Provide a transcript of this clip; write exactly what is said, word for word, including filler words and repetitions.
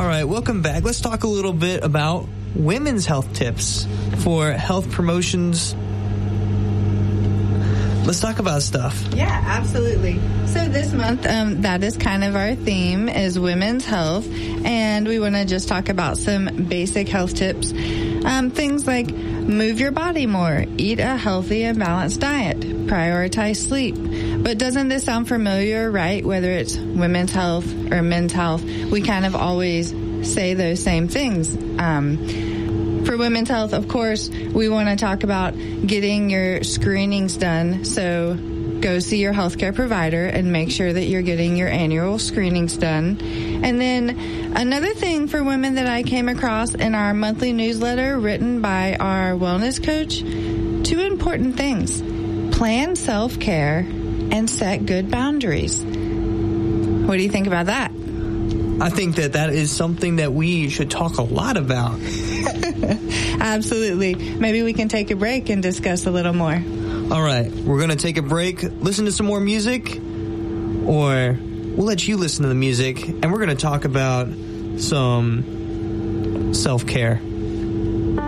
right, welcome back. Let's talk a little bit about women's health tips for health promotions. Let's talk about stuff. Yeah, absolutely. So this month, um, that is kind of our theme, is women's health. And we want to just talk about some basic health tips. Um, things like move your body more, eat a healthy and balanced diet, prioritize sleep. But doesn't this sound familiar, right? Whether it's women's health or men's health, we kind of always say those same things. Um, for women's health, of course, we want to talk about getting your screenings done. So go see your healthcare provider and make sure that you're getting your annual screenings done. And then another thing for women that I came across in our monthly newsletter written by our wellness coach, two important things. Plan self-care and set good boundaries. What do you think about that? I think that that is something that we should talk a lot about. Absolutely. Maybe we can take a break and discuss a little more. All right. We're going to take a break, listen to some more music, or we'll let you listen to the music, and we're going to talk about some self-care.